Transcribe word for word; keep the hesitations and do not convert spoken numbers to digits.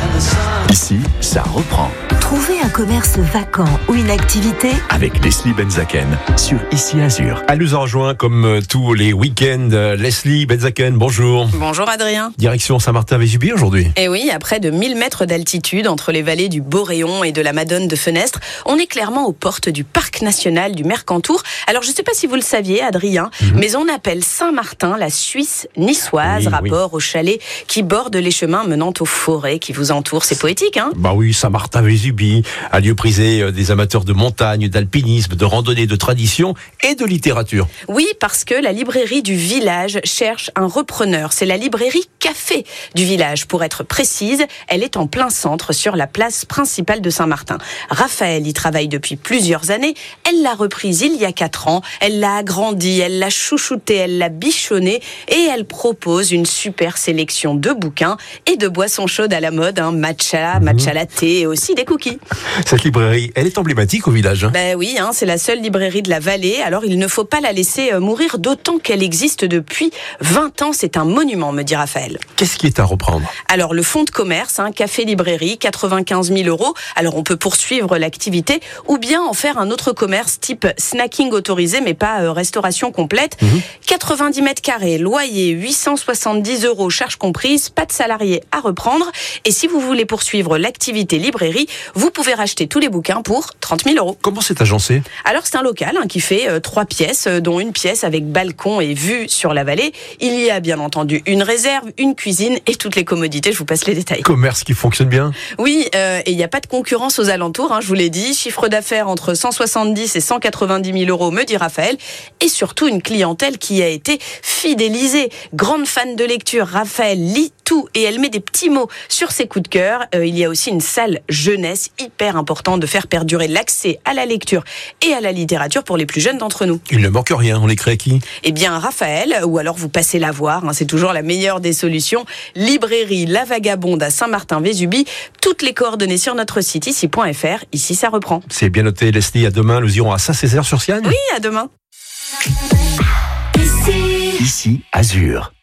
Ici, ça reprend. Trouvez un commerce vacant ou une activité Avec Leslie Benzaken sur Ici Azur. Elle nous a rejoint comme euh, tous les week-ends. Euh, Leslie Benzaken, bonjour. Bonjour Adrien. Direction Saint-Martin-Vésubie aujourd'hui. Et oui, à près de mille mètres d'altitude entre les vallées du Boréon et de la Madone de Fenestre, on est clairement aux portes du parc national du Mercantour. Alors je ne sais pas si vous le saviez Adrien, mm-hmm. mais on appelle Saint-Martin la Suisse niçoise, oui, rapport oui. aux chalets qui bordent les chemins menant aux forêts qui vous entourent. C'est poétique, hein? Bah oui, Saint-Martin-Vésubie, un lieu prisé des amateurs de montagne, d'alpinisme, de randonnée, de tradition et de littérature. Oui, parce que la librairie du village cherche un repreneur. C'est la librairie café du village. Pour être précise, elle est en plein centre sur la place principale de Saint-Martin. Raphaël y travaille depuis plusieurs années. Elle l'a reprise il y a quatre ans. Elle l'a agrandie, elle l'a chouchoutée, elle l'a bichonnée et elle propose une super sélection de bouquins et de boissons chaudes à la mode, hein, matcha, matcha latte et aussi des cookies. Cette librairie, elle est emblématique au village. Hein. Ben oui, hein, c'est la seule librairie de la vallée. Alors il ne faut pas la laisser mourir, d'autant qu'elle existe depuis vingt ans. C'est un monument, me dit Raphaël. Qu'est-ce qui est à reprendre? Alors le fonds de commerce, hein, café-librairie, quatre-vingt-quinze mille euros. Alors on peut poursuivre l'activité ou bien en faire un autre commerce type snacking autorisé, mais pas euh, restauration complète. Mmh. quatre-vingt-dix mètres carrés, loyer huit cent soixante-dix euros, charges comprises, pas de salariés à reprendre. Et si vous voulez poursuivre l'activité librairie, vous pouvez racheter tous les bouquins pour trente mille euros. Comment c'est agencé? Alors c'est un local hein, qui fait euh, trois pièces, euh, dont une pièce avec balcon et vue sur la vallée. Il y a bien entendu une réserve, une cuisine et toutes les commodités. Je vous passe les détails. Commerce qui fonctionne bien? Oui, euh, et il n'y a pas de concurrence aux alentours, hein, je vous l'ai dit. Chiffre d'affaires entre cent soixante-dix et cent quatre-vingt-dix mille euros, me dit Raphaël. Et surtout une clientèle qui a été fidélisée. Grande fan de lecture, Raphaël lit tout et elle met des petits mots sur ses coups de cœur. Euh, il y a aussi une salle jeunesse, hyper important de faire perdurer l'accès à la lecture et à la littérature pour les plus jeunes d'entre nous. Il ne manque rien, on l'écrit à qui? Eh bien Raphaël, ou alors vous passez la voir, hein, c'est toujours la meilleure des solutions. Librairie La Vagabonde à Saint-Martin-Vésubie. Toutes les coordonnées sur notre site ici point f r. Ici ça reprend. C'est bien noté Leslie, à demain, nous irons à Saint-Césaire-sur-Siagne. Oui, à demain. Ici Ici Azur.